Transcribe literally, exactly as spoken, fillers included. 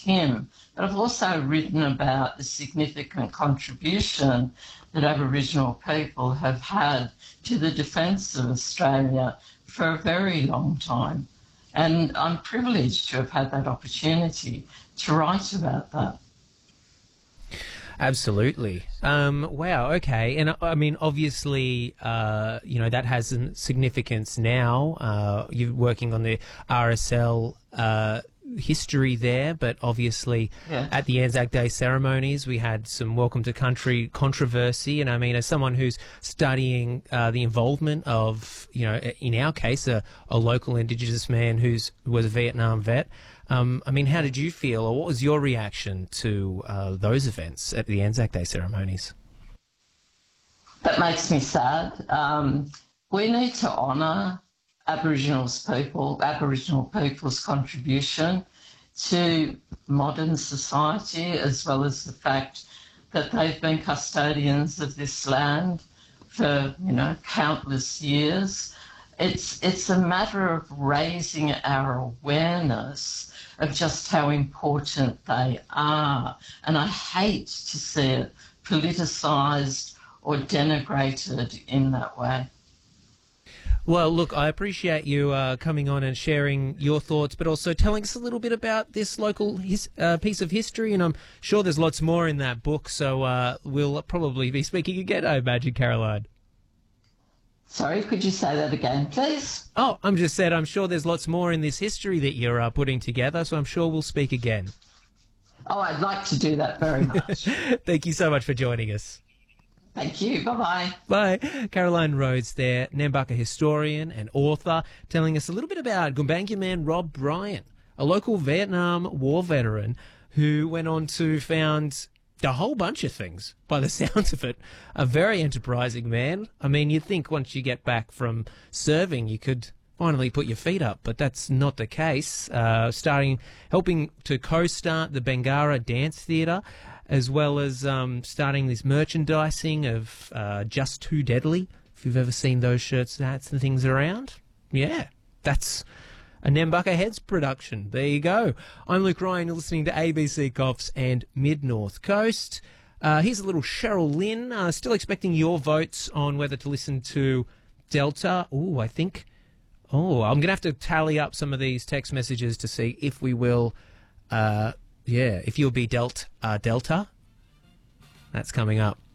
him, but I've also written about the significant contribution that Aboriginal people have had to the defence of Australia for a very long time. And I'm privileged to have had that opportunity to write about that. Absolutely. Um, wow. Okay. And I mean, obviously, uh, you know, that has some significance now. Uh, you're working on the R S L uh, history there, but obviously Yeah. at the Anzac Day ceremonies, we had some Welcome to Country controversy. And I mean, as someone who's studying uh, the involvement of, you know, in our case, a, a local Indigenous man who's who was a Vietnam vet. Um, I mean, how did you feel, or what was your reaction to uh, those events at the Anzac Day ceremonies? That makes me sad. Um, we need to honour Aboriginal's people, Aboriginal people's contribution to modern society, as well as the fact that they've been custodians of this land for, you know, countless years. It's it's a matter of raising our awareness of just how important they are. And I hate to see it politicised or denigrated in that way. Well, look, I appreciate you uh, coming on and sharing your thoughts, but also telling us a little bit about this local his, uh, piece of history. And I'm sure there's lots more in that book, so uh, we'll probably be speaking again, I imagine, Caroline. Sorry, could you say that again, please? Oh, I'm just said I'm sure there's lots more in this history that you're uh, putting together, so I'm sure we'll speak again. Oh, I'd like to do that very much. Thank you so much for joining us. Thank you. Bye-bye. Bye. Caroline Rhodes there, Nambucca historian and author, telling us a little bit about Gumbaynggirr man Rob Bryant, a local Vietnam War veteran who went on to found a whole bunch of things, by the sounds of it. A very enterprising man. I mean, you'd think once you get back from serving, you could finally put your feet up, but that's not the case. Uh, starting, helping to co-start the Bangarra Dance Theatre, as well as um, starting this merchandising of uh, Just Too Deadly. If you've ever seen those shirts, hats and things around. Yeah, that's a Nambucca Heads production. There you go. I'm Luke Ryan. You're listening to A B C Coffs and Mid-North Coast. Uh, here's a little Cheryl Lynn. Uh, still expecting your votes on whether to listen to Delta. Oh, I think... Oh, I'm going to have to tally up some of these text messages to see if we will... Uh, yeah, if you'll be dealt uh, Delta. That's coming up.